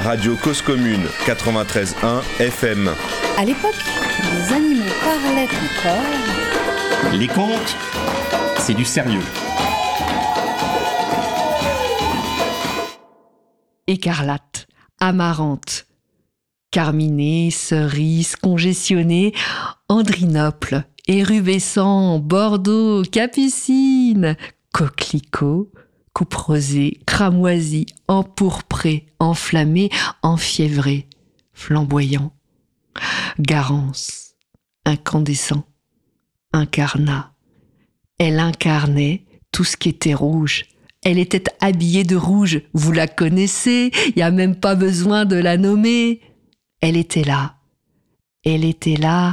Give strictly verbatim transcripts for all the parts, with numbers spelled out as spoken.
Radio Cause Commune, quatre-vingt-treize virgule un F M. À l'époque, les animaux parlaient encore. Les contes, c'est du sérieux. Écarlate, amarante, carminée, cerise, congestionnée, andrinople, érubescent, bordeaux, capucine, coquelicot, coupe rosée, cramoisi, empourpré, enflammé, enfiévré, flamboyant, garance, incandescent, incarnat. Elle incarnait tout ce qui était rouge. Elle était habillée de rouge, vous la connaissez, il n'y a même pas besoin de la nommer. Elle était là, elle était là,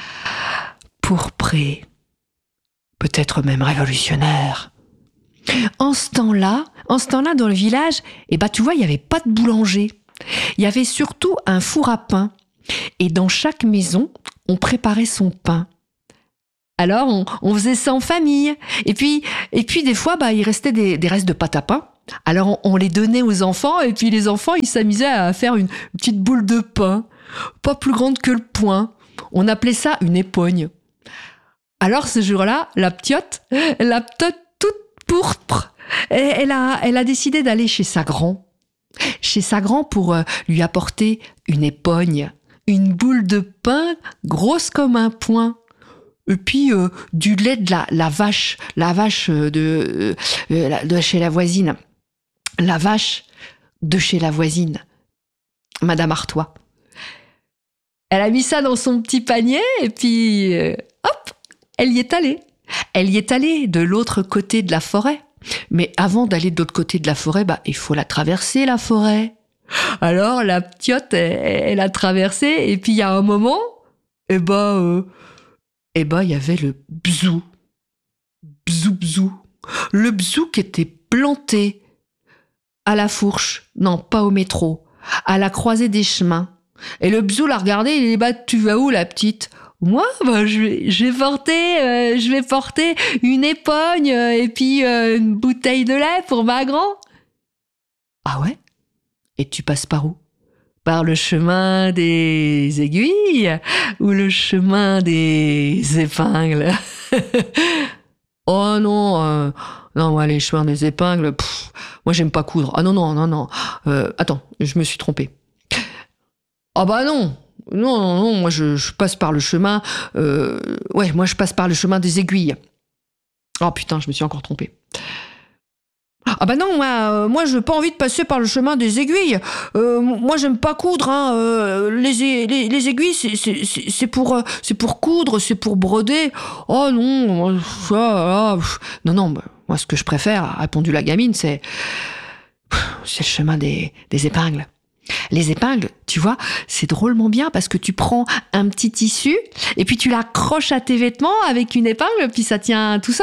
pourprée, peut-être même révolutionnaire. En ce temps-là, en ce temps-là dans le village, eh ben, tu vois, il n'y avait pas de boulanger. Il y avait surtout un four à pain. Et dans chaque maison, on préparait son pain. Alors, on, on faisait ça en famille. Et puis, et puis des fois, bah, il restait des, des restes de pâte à pain. Alors, on, on les donnait aux enfants, et puis les enfants, ils s'amusaient à faire une petite boule de pain, pas plus grande que le poing. On appelait ça une épogne. Alors, ce jour-là, la ptiote, la ptiote toute pourpre, elle a, elle a décidé d'aller chez sa grand. Chez sa grand pour euh, lui apporter une épogne, une boule de pain grosse comme un poing. Et puis euh, du lait de la, la vache, la vache de, euh, de chez la voisine, la vache de chez la voisine, Madame Artois. Elle a mis ça dans son petit panier et puis euh, hop, elle y est allée. Elle y est allée de l'autre côté de la forêt. Mais avant d'aller de l'autre côté de la forêt, bah il faut la traverser la forêt. Alors la ptiote, elle, elle a traversé et puis il y a un moment, et bah euh, Eh ben, il y avait le bzou. Bzou, bzou. Le bzou qui était planté à la fourche. Non, pas au métro. À la croisée des chemins. Et le bzou l'a regardé, il dit, bah, tu vas où, la petite? Moi, bah, je vais, je vais porter, euh, je vais porter une épogne euh, et puis euh, une bouteille de lait pour ma grand. Ah ouais? Et tu passes par où? Par le chemin des aiguilles ou le chemin des épingles? Oh non, euh, non, moi les chemins des épingles, pff, moi j'aime pas coudre. Ah non, non, non, non. Euh, attends, je me suis trompée. Ah bah non, non, non, non, moi je, je passe par le chemin, euh, ouais, moi je passe par le chemin des aiguilles. Oh putain, je me suis encore trompée. Ah bah non, moi, euh, moi j'ai pas envie de passer par le chemin des aiguilles. Euh, moi j'aime pas coudre. Hein. Euh, les, les, les aiguilles, c'est, c'est, c'est, c'est, pour, euh, c'est pour coudre, c'est pour broder. Oh non, ça, ah, non, non, bah, moi ce que je préfère, a répondu la gamine, c'est, c'est le chemin des, des épingles. Les épingles, tu vois, c'est drôlement bien parce que tu prends un petit tissu et puis tu l'accroches à tes vêtements avec une épingle, puis ça tient tout seul.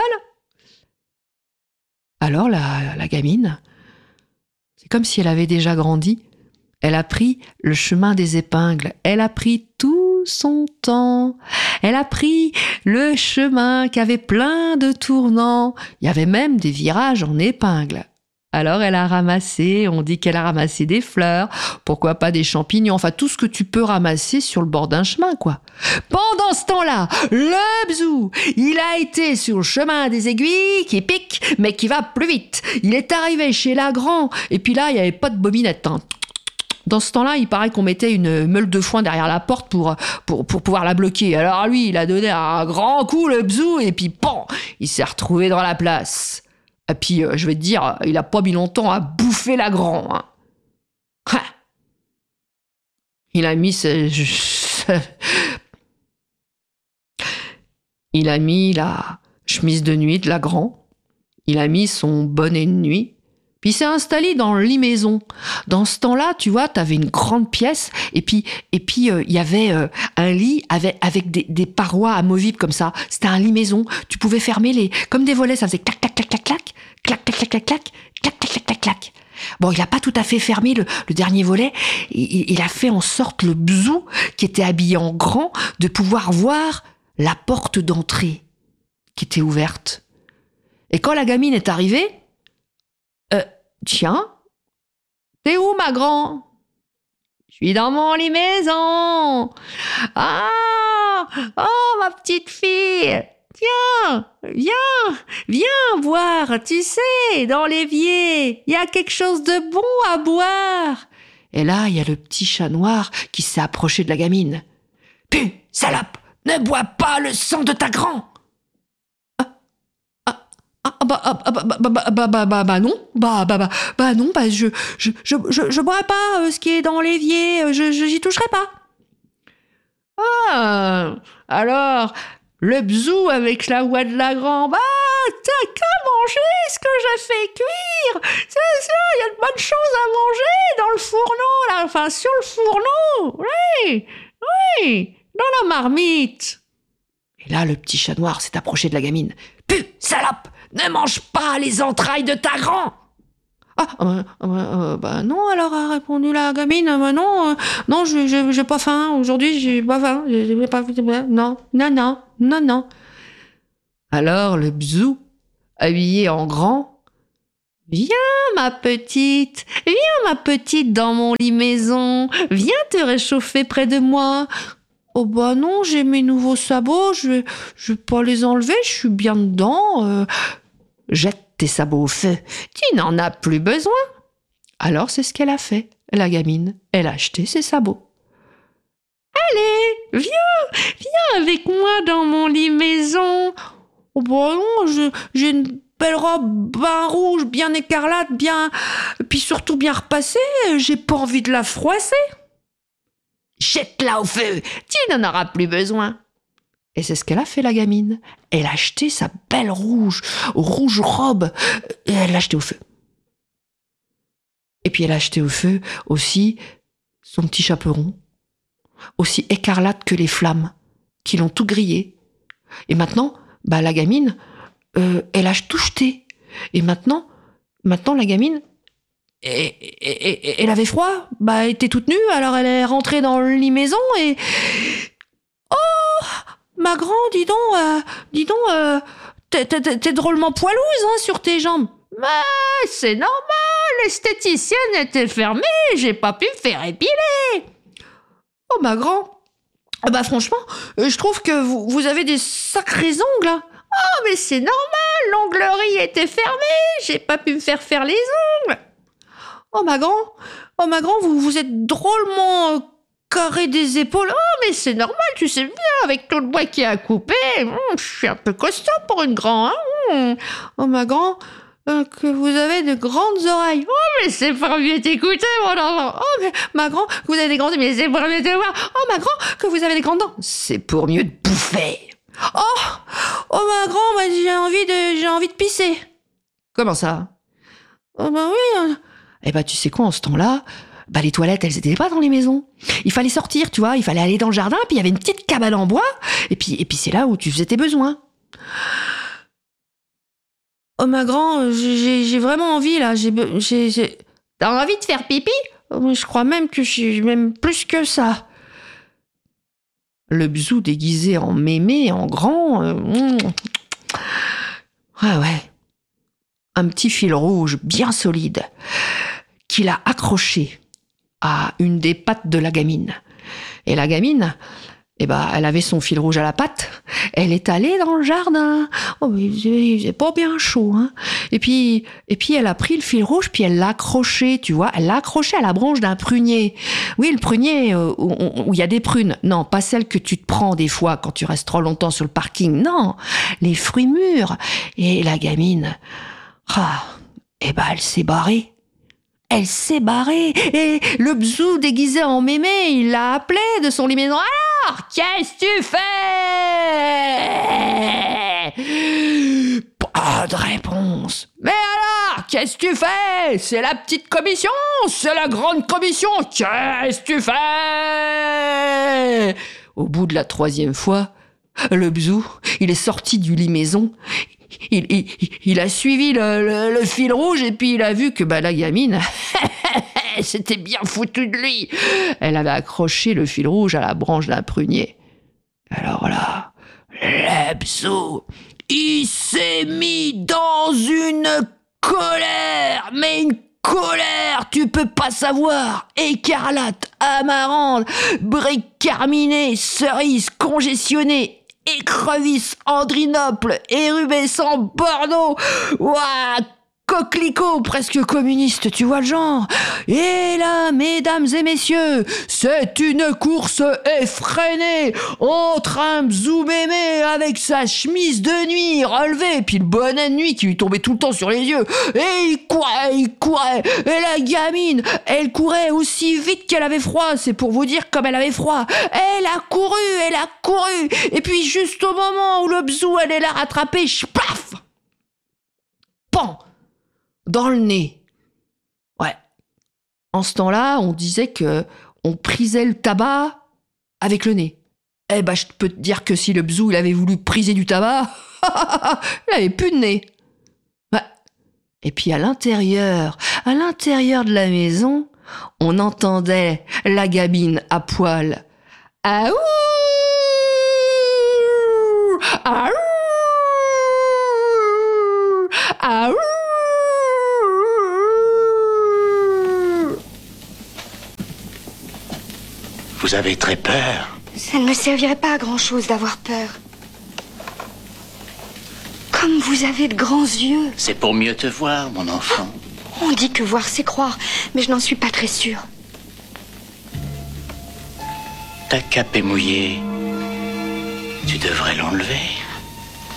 Alors la, la gamine, c'est comme si elle avait déjà grandi. Elle a pris le chemin des épingles. Elle a pris tout son temps. Elle a pris le chemin qui avait plein de tournants. Il y avait même des virages en épingles. Alors elle a ramassé, on dit qu'elle a ramassé des fleurs, pourquoi pas des champignons, enfin tout ce que tu peux ramasser sur le bord d'un chemin, quoi. Pendant ce temps-là, le bzou, il a été sur le chemin des aiguilles qui pique, mais qui va plus vite. Il est arrivé chez la grand, et puis là, il n'y avait pas de bobinette, hein. Dans ce temps-là, il paraît qu'on mettait une meule de foin derrière la porte pour, pour, pour pouvoir la bloquer. Alors lui, il a donné un grand coup, le bzou, et puis pan, il s'est retrouvé dans la place. Et puis, euh, je vais te dire, il a pas mis longtemps à bouffer la grand. Hein. Ha il a mis ce, ce... Il a mis la chemise de nuit de la grand. Il a mis son bonnet de nuit. Puis il s'est installé dans le lit maison. Dans ce temps-là, tu vois, t'avais une grande pièce. Et puis, et puis, euh, il y avait euh, un lit avec, avec des, des parois amovibles comme ça. C'était un lit maison. Tu pouvais fermer les, comme des volets. Ça faisait clac, clac, clac, clac, clac, clac, clac, clac, clac, clac, clac, clac, clac, clac, clac. Bon, il a pas tout à fait fermé le, le dernier volet. Il, il a fait en sorte le bzou, qui était habillé en grand, de pouvoir voir la porte d'entrée qui était ouverte. Et quand la gamine est arrivée, euh, tiens, t'es où, ma grand? Je suis dans mon lit maison. Ah, oh, ma petite fille. Tiens, viens, viens boire. Tu sais, dans l'évier, il y a quelque chose de bon à boire. Et là, il y a le petit chat noir qui s'est approché de la gamine. Pu, salope, ne bois pas le sang de ta grand. Ah bah, ah, bah, bah, bah, bah, bah, bah, bah, bah non, bah, bah, bah, bah non, bah je, je, je, je, je bois pas euh, ce qui est dans l'évier, je, je, j'y toucherai pas. Ah, alors, le bzou avec la voix de la grand, bah, t'as qu'à manger ce que j'ai fait cuire. C'est ça, il y a de bonnes choses à manger dans le fourneau, là, enfin, sur le fourneau, oui, oui, dans la marmite. Et là, le petit chat noir s'est approché de la gamine. Pu, salope! Ne mange pas les entrailles de ta grand. Ah, euh, euh, bah non, alors a répondu la gamine, bah non, euh, non, je, je, j'ai pas faim, aujourd'hui j'ai pas faim, j'ai pas faim, non, non, non, non, non. Alors le bzou, habillé en grand, viens ma petite, viens ma petite dans mon lit maison, viens te réchauffer près de moi. Oh bah non, j'ai mes nouveaux sabots, je vais, je vais pas les enlever, je suis bien dedans. Euh, jette tes sabots au feu, tu n'en as plus besoin. Alors c'est ce qu'elle a fait, la gamine, elle a acheté ses sabots. Allez, viens, viens avec moi dans mon lit maison. Oh bah non, je, j'ai une belle robe bien rouge, bien écarlate, bien, puis surtout bien repassée, j'ai pas envie de la froisser. Jette-la au feu, tu n'en auras plus besoin. Et c'est ce qu'elle a fait, la gamine. Elle a acheté sa belle rouge, rouge robe, et elle l'a achetée au feu. Et puis elle a acheté au feu aussi son petit chaperon, aussi écarlate que les flammes, qui l'ont tout grillé. Et maintenant, bah la gamine, euh, elle a tout jeté. Et maintenant, maintenant la gamine, Et, et, et, elle avait froid, bah elle était toute nue, alors elle est rentrée dans le lit maison et... Oh, ma grand, dis donc, euh, dis donc, euh, t'es, t'es, t'es drôlement poilouse hein, sur tes jambes. Mais c'est normal, l'esthéticienne était fermée, j'ai pas pu me faire épiler. Oh ma grand, bah franchement, je trouve que vous, vous avez des sacrés ongles. Hein. Oh mais c'est normal, l'onglerie était fermée, j'ai pas pu me faire faire les ongles. Oh ma grand, oh ma grand, vous, vous êtes drôlement euh, carré des épaules. Oh mais c'est normal, tu sais bien, avec tout le bois qui a coupé, hum, je suis un peu costaud pour une grand. Hein, hum. Oh ma grand, euh, que vous avez de grandes oreilles. Oh mais c'est pour mieux t'écouter mon enfant. Oh mais ma grand, que vous avez des grandes, mais c'est pour mieux te voir. Oh ma grand, que vous avez des grandes dents. C'est pour mieux te bouffer. Oh, oh ma grand, bah, j'ai envie de, j'ai envie de pisser. Comment ça? Oh bah oui. Euh, Eh ben, tu sais quoi, en ce temps-là, bah, les toilettes, elles étaient pas dans les maisons. Il fallait sortir, tu vois, il fallait aller dans le jardin, puis il y avait une petite cabane en bois, et puis, et puis c'est là où tu faisais tes besoins. Oh, ma grand, j'ai, j'ai vraiment envie, là, j'ai, j'ai, j'ai... T'as envie de faire pipi? Oh, je crois même que j'ai même plus que ça. Le bzou déguisé en mémé, en grand, euh, mmh. Ouais, ouais. Un petit fil rouge bien solide qu'il a accroché à une des pattes de la gamine. Et la gamine, eh ben, elle avait son fil rouge à la patte. Elle est allée dans le jardin. Oh, mais il faisait pas bien chaud, hein. Et puis, et puis, elle a pris le fil rouge, puis elle l'a accroché, tu vois. Elle l'a accroché à la branche d'un prunier. Oui, le prunier euh, où il y a des prunes. Non, pas celle que tu te prends des fois quand tu restes trop longtemps sur le parking. Non, les fruits mûrs. Et la gamine, ah, eh ben, elle s'est barrée. Elle s'est barrée. Et le bzou déguisé en mémé, il l'a appelé de son lit maison. Alors, qu'est-ce que tu fais? Pas de réponse. Mais alors, qu'est-ce que tu fais? C'est la petite commission, c'est la grande commission. Qu'est-ce que tu fais? Au bout de la troisième fois, le bzou, il est sorti du lit maison. Il, il, il a suivi le, le, le fil rouge et puis il a vu que bah, la gamine, c'était bien foutu de lui. Elle avait accroché le fil rouge à la branche d'un prunier. Alors là, le bzou, il s'est mis dans une colère, mais une colère, tu peux pas savoir. Écarlate, amarante, brique carminée, cerise congestionnée, écrevisse, andrinople, érubescent, bordeaux. Ouah, coquelicot, presque communiste, tu vois le genre. Et là, mesdames et messieurs, c'est une course effrénée entre un bzoumémé avec sa chemise de nuit relevée, puis le bonnet de nuit qui lui tombait tout le temps sur les yeux. Et il courait, il courait. Et la gamine, elle courait aussi vite qu'elle avait froid. C'est pour vous dire comme elle avait froid. Elle a couru, elle a couru. Et puis juste au moment où le bzou allait la rattraper, paf, pan, dans le nez. Ouais. En ce temps-là, on disait que on prisait le tabac avec le nez. Eh ben, je peux te dire que si le bzou, il avait voulu priser du tabac, il avait plus de nez. Ouais. Et puis à l'intérieur, à l'intérieur de la maison, on entendait la gamine à poil. Aouh! Aouh! Aouh! Vous avez très peur. Ça ne me servirait pas à grand-chose d'avoir peur. Comme vous avez de grands yeux. C'est pour mieux te voir, mon enfant. On dit que voir, c'est croire, mais je n'en suis pas très sûre. Ta cape est mouillée. Tu devrais l'enlever.